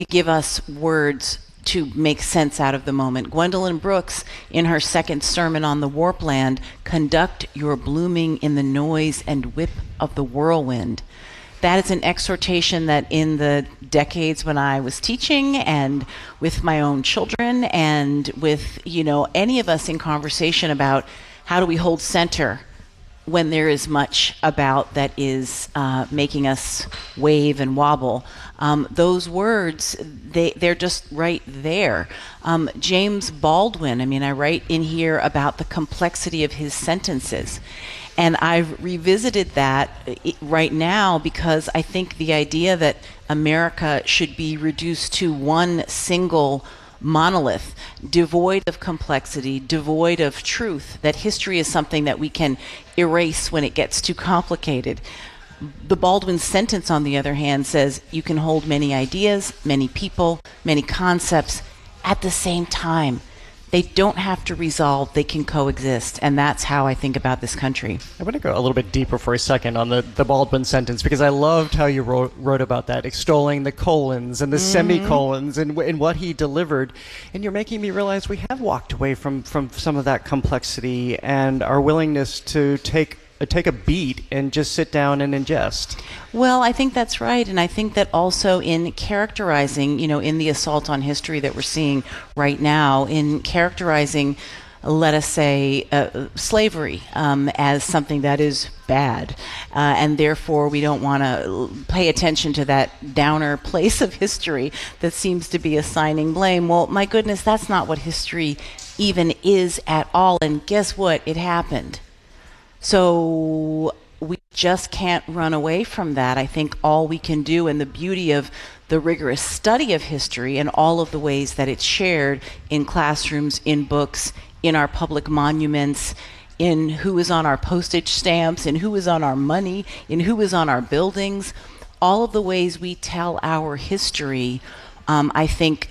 give us words to make sense out of the moment. Gwendolyn Brooks, in her second sermon on the Warpland, conduct your blooming in the noise and whip of the whirlwind. That is an exhortation that in the decades when I was teaching and with my own children and with, any of us in conversation about how do we hold center when there is much about that is making us wave and wobble. Those words, they're just right there. James Baldwin, I write in here about the complexity of his sentences. And I've revisited that right now because I think the idea that America should be reduced to one single monolith, devoid of complexity, devoid of truth, that history is something that we can erase when it gets too complicated. The Baldwin sentence, on the other hand, says you can hold many ideas, many people, many concepts at the same time. They don't have to resolve, they can coexist. And that's how I think about this country. I want to go a little bit deeper for a second on the Baldwin sentence, because I loved how you wrote about that, extolling the colons and the semicolons and what he delivered. And you're making me realize we have walked away from some of that complexity and our willingness to take a beat and just sit down and ingest. Well, I think that's right. And I think that also in characterizing, in the assault on history that we're seeing right now, in characterizing, let us say, slavery as something that is bad. And therefore, we don't want to pay attention to that downer place of history that seems to be assigning blame. Well, my goodness, that's not what history even is at all. And guess what? It happened. So we just can't run away from that. I think all we can do, and the beauty of the rigorous study of history and all of the ways that it's shared in classrooms, in books, in our public monuments, in who is on our postage stamps, in who is on our money, in who is on our buildings, all of the ways we tell our history, I think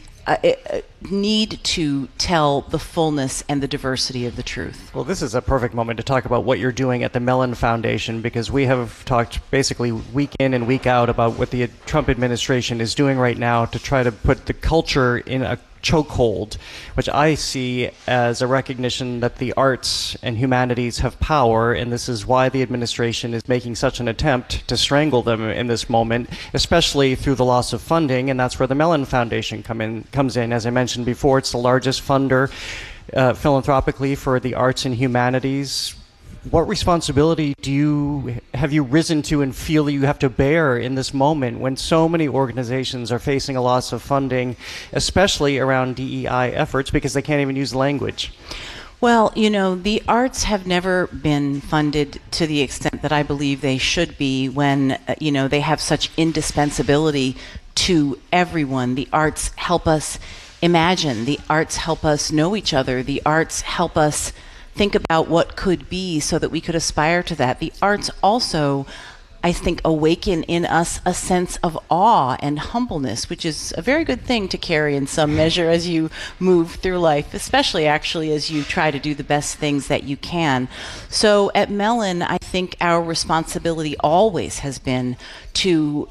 need to tell the fullness and the diversity of the truth. Well, this is a perfect moment to talk about what you're doing at the Mellon Foundation, because we have talked basically week in and week out about what the Trump administration is doing right now to try to put the culture in a chokehold, which I see as a recognition that the arts and humanities have power, and this is why the administration is making such an attempt to strangle them in this moment, especially through the loss of funding, and that's where the Mellon Foundation comes in. As I mentioned before, it's the largest funder philanthropically for the arts and humanities. What responsibility have you risen to and feel that you have to bear in this moment when so many organizations are facing a loss of funding, especially around DEI efforts, because they can't even use language? Well, the arts have never been funded to the extent that I believe they should be when, they have such indispensability to everyone. The arts help us imagine. The arts help us know each other. The arts help us think about what could be so that we could aspire to that. The arts also, I think, awaken in us a sense of awe and humbleness, which is a very good thing to carry in some measure as you move through life, especially actually as you try to do the best things that you can. So at Mellon, I think our responsibility always has been to,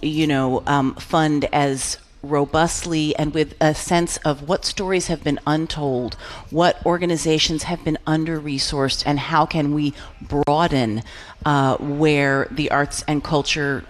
fund as robustly and with a sense of what stories have been untold, what organizations have been under-resourced, and how can we broaden where the arts and culture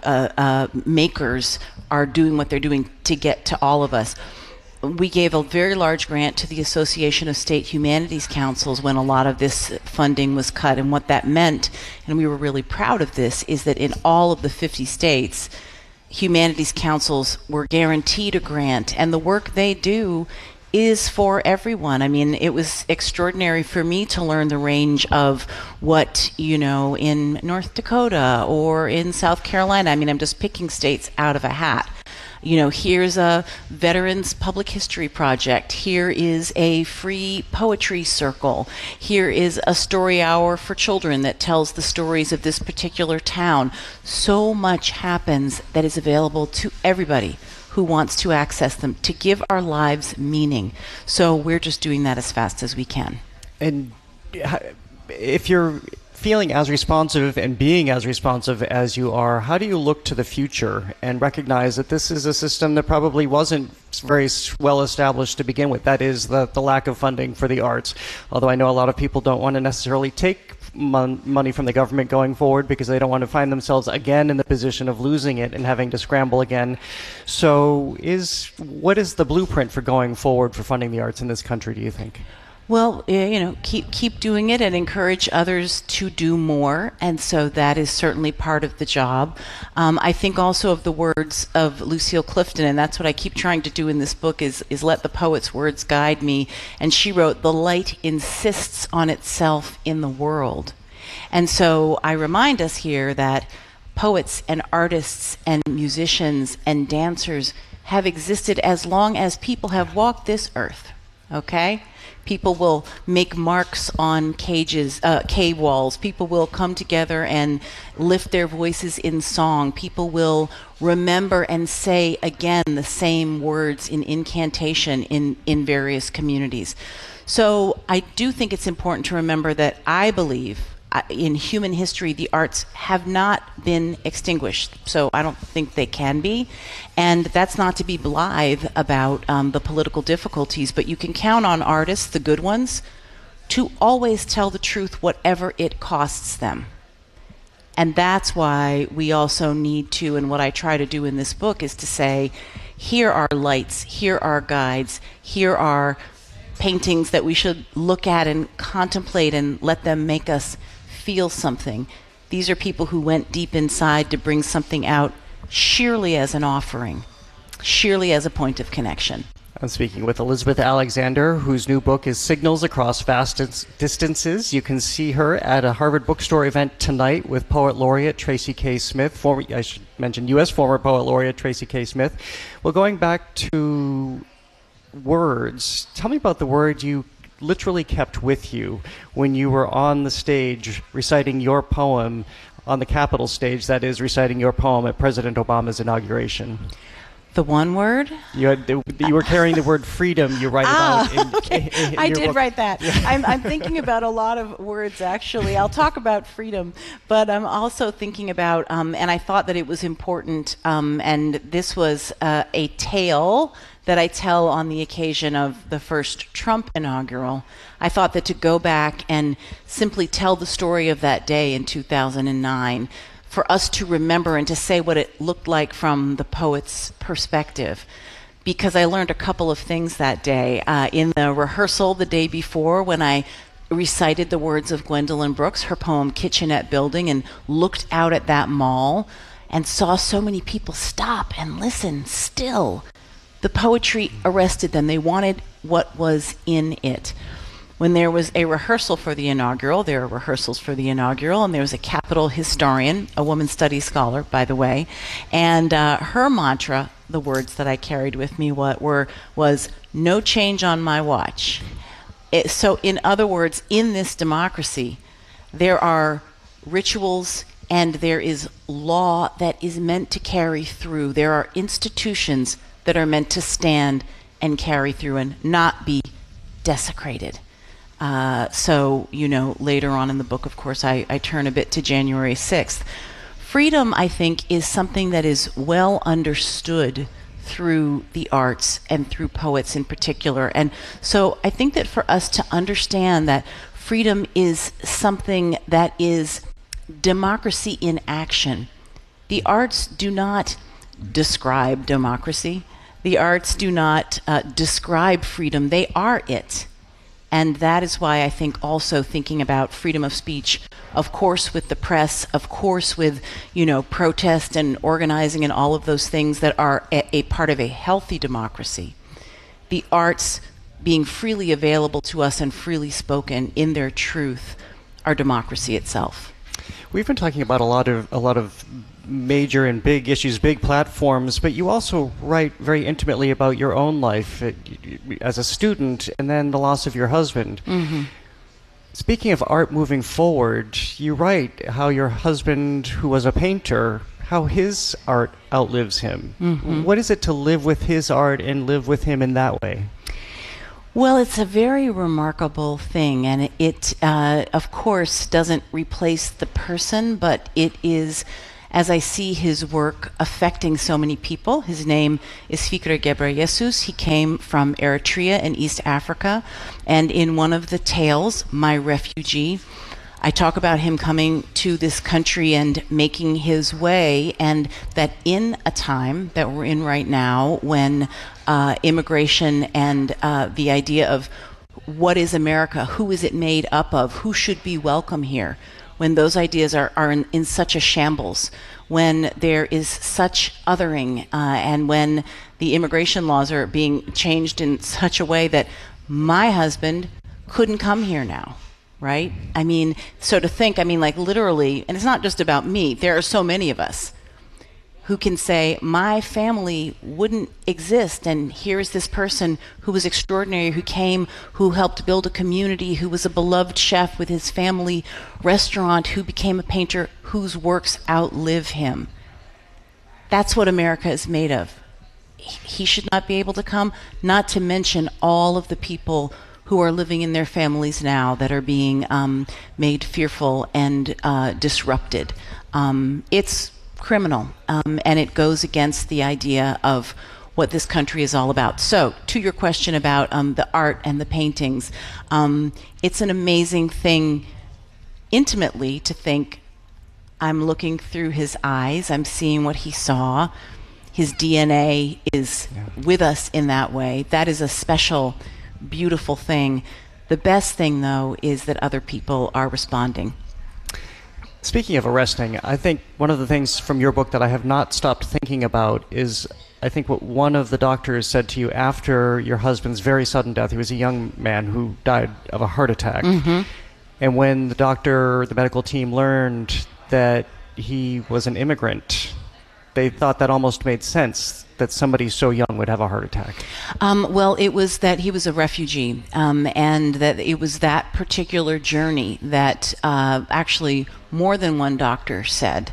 makers are doing what they're doing to get to all of us. We gave a very large grant to the Association of State Humanities Councils when a lot of this funding was cut, and what that meant, and we were really proud of this, is that in all of the 50 states, humanities councils were guaranteed a grant, and the work they do is for everyone. It was extraordinary for me to learn the range of what, in North Dakota or in South Carolina. I'm just picking states out of a hat. Here's a Veterans Public History Project. Here is a free poetry circle. Here is a story hour for children that tells the stories of this particular town. So much happens that is available to everybody who wants to access them, to give our lives meaning. So we're just doing that as fast as we can. And if you're feeling as responsive and being as responsive as you are, how do you look to the future and recognize that this is a system that probably wasn't very well established to begin with? That is the lack of funding for the arts. Although I know a lot of people don't want to necessarily take money from the government going forward because they don't want to find themselves again in the position of losing it and having to scramble again. So what is the blueprint for going forward for funding the arts in this country, do you think? Well, keep doing it and encourage others to do more, and so that is certainly part of the job. I think also of the words of Lucille Clifton, and that's what I keep trying to do in this book, is let the poet's words guide me. And she wrote, "The light insists on itself in the world." And so I remind us here that poets and artists and musicians and dancers have existed as long as people have walked this earth, okay? People will make marks on cave walls. People will come together and lift their voices in song. People will remember and say again the same words in incantation in various communities. So I do think it's important to remember that I believe in human history, the arts have not been extinguished. So I don't think they can be. And that's not to be blithe about the political difficulties, but you can count on artists, the good ones, to always tell the truth, whatever it costs them. And that's why we also need to, and what I try to do in this book is to say, here are lights, here are guides, here are paintings that we should look at and contemplate and let them make us feel something. These are people who went deep inside to bring something out sheerly as an offering, sheerly as a point of connection. I'm speaking with Elizabeth Alexander, whose new book is Signals Across Vast Distances. You can see her at a Harvard Bookstore event tonight with Poet Laureate Tracy K. Smith, I should mention U.S. former Poet Laureate Tracy K. Smith. Well, going back to words, tell me about the word you literally kept with you when you were on the stage reciting your poem on the Capitol stage, that is, reciting your poem at President Obama's inauguration. The one word? You were carrying the word freedom. You write about in I your did book. write that. I'm thinking about a lot of words, actually. I'll talk about freedom, but I'm also thinking about, and I thought that it was important, and this was a tale that I tell on the occasion of the first Trump inaugural. I thought that to go back and simply tell the story of that day in 2009, for us to remember and to say what it looked like from the poet's perspective. Because I learned a couple of things that day. In the rehearsal the day before, when I recited the words of Gwendolyn Brooks, her poem Kitchenette Building, and looked out at that mall and saw so many people stop and listen still. The poetry arrested them. They wanted what was in it. When there was a rehearsal for the inaugural, there are rehearsals for the inaugural, and there was a Capitol historian, a woman studies scholar, by the way, and her mantra, the words that I carried with me was "no change on my watch." So in other words, in this democracy, there are rituals and there is law that is meant to carry through. There are institutions that are meant to stand and carry through and not be desecrated. So, later on in the book, of course, I turn a bit to January 6th. Freedom, I think, is something that is well understood through the arts and through poets in particular. And so I think that for us to understand that freedom is something that is democracy in action. The arts do not describe democracy. The arts do not describe freedom. They are it. And that is why I think also thinking about freedom of speech, of course with the press, of course with, protest and organizing and all of those things that are a part of a healthy democracy. The arts being freely available to us and freely spoken in their truth are democracy itself. We've been talking about a lot of major and big issues, big platforms, but you also write very intimately about your own life as a student and then the loss of your husband. Mm-hmm. Speaking of art moving forward, you write how your husband, who was a painter, how his art outlives him. Mm-hmm. What is it to live with his art and live with him in that way? Well, it's a very remarkable thing, and it of course, doesn't replace the person, but it is, as I see his work affecting so many people. His name is Fikre Gebreyesus. He came from Eritrea in East Africa, and in one of the tales, My Refugee, I talk about him coming to this country and making his way, and that in a time that we're in right now, when immigration and the idea of what is America, who is it made up of, who should be welcome here, when those ideas are in such a shambles, when there is such othering, and when the immigration laws are being changed in such a way that my husband couldn't come here now. Right? I mean, so to think, like literally, and it's not just about me, there are so many of us who can say, my family wouldn't exist, and here's this person who was extraordinary, who came, who helped build a community, who was a beloved chef with his family restaurant, who became a painter, whose works outlive him. That's what America is made of. He should not be able to come, not to mention all of the people who are living in their families now that are being made fearful and disrupted. It's criminal, and it goes against the idea of what this country is all about. So, to your question about the art and the paintings, it's an amazing thing intimately to think, I'm looking through his eyes, I'm seeing what he saw. His DNA is with us in that way. That is a special, beautiful thing. The best thing, though, is that other people are responding. Speaking of arresting, I think one of the things from your book that I have not stopped thinking about is, I think, what one of the doctors said to you after your husband's very sudden death. He was a young man who died of a heart attack. Mm-hmm. And when the medical team learned that he was an immigrant, they thought that almost made sense, that somebody so young would have a heart attack. Well, it was that he was a refugee, and that it was that particular journey that actually more than one doctor said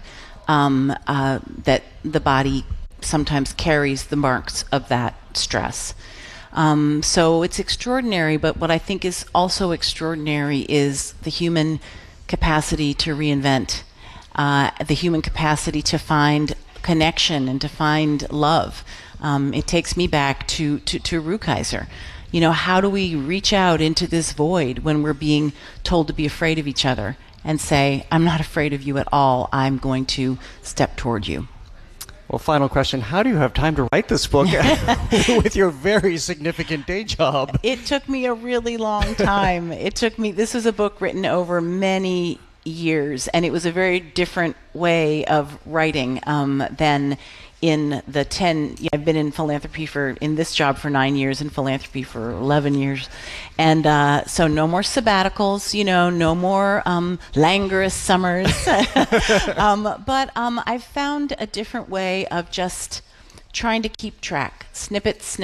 that the body sometimes carries the marks of that stress. So it's extraordinary, but what I think is also extraordinary is the human capacity to reinvent, the human capacity to find connection and to find love. It takes me back to Rukeyser. You know, how do we reach out into this void when we're being told to be afraid of each other and say, I'm not afraid of you at all, I'm going to step toward you? Well, final question. How do you have time to write this book with your very significant day job? It took me a really long time. This was a book written over many years, and it was a very different way of writing than in the 10. I've been in philanthropy in this job for 9 years, in philanthropy for 11 years, and so no more sabbaticals, no more languorous summers. But I've found a different way of just trying to keep track, snippets.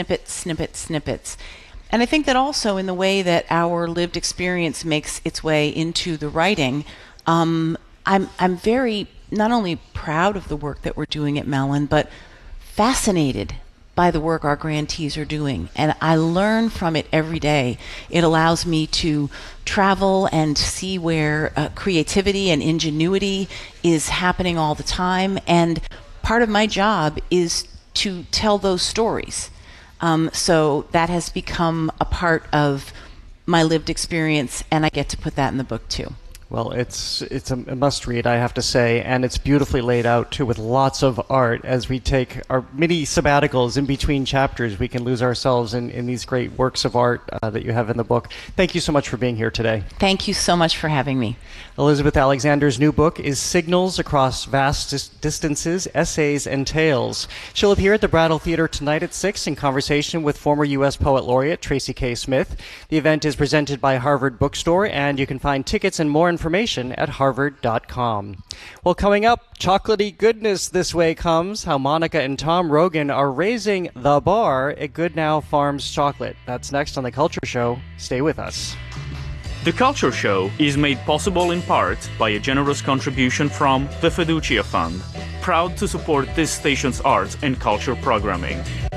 And I think that also in the way that our lived experience makes its way into the writing, I'm very not only proud of the work that we're doing at Mellon, but fascinated by the work our grantees are doing. And I learn from it every day. It allows me to travel and see where creativity and ingenuity is happening all the time. And part of my job is to tell those stories. So that has become a part of my lived experience, and I get to put that in the book too. Well, it's a must-read, I have to say, and it's beautifully laid out, too, with lots of art. As we take our mini sabbaticals in between chapters, we can lose ourselves in these great works of art that you have in the book. Thank you so much for being here today. Thank you so much for having me. Elizabeth Alexander's new book is Signals Across Vast Distances, Essays and Tales. She'll appear at the Brattle Theater tonight at 6 in conversation with former U.S. Poet Laureate Tracy K. Smith. The event is presented by Harvard Bookstore, and you can find tickets and more information at harvard.com. Well, coming up, chocolatey goodness this way comes. How Monica and Tom Rogan are raising the bar at Goodnow Farms Chocolate. That's next on The Culture Show. Stay with us. The Culture Show is made possible in part by a generous contribution from the Fiducia Fund, proud to support this station's arts and culture programming.